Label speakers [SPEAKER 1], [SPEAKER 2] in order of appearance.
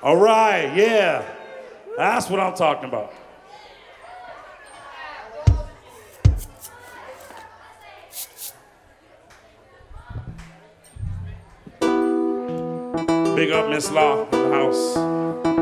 [SPEAKER 1] All right, yeah. That's what I'm talking about. Big up Miss Law in the house.